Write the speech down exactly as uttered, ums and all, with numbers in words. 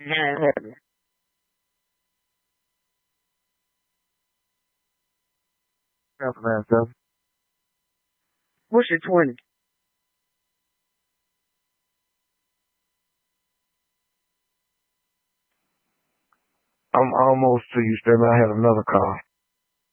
Yeah, it happened. That's man, stuff. What's your twenty? I'm almost to you, Sturman. I had another call.